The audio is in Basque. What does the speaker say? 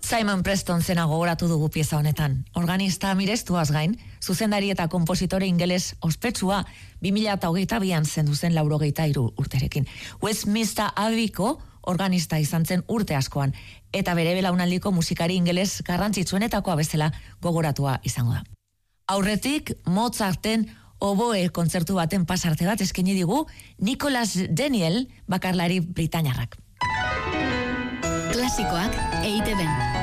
Simon Preston zena gogoratu dugu pieza honetan. Organista mirestuaz gain, zuzendari eta kompositore ingeles ospetsua 2022an zendu zen 83 urterekin. Westminster Abbeyko organista izan zen urte askoan, eta bere belaunaldiko musikari ingeles garrantzitsuenetakoa bezala gogoratua izango da. Aurretik, Mozarten oboe kontzertu baten pasarte bat eskaini digu Nicholas Daniel bakarlari britainiarrak. Klasikoak EITB-n.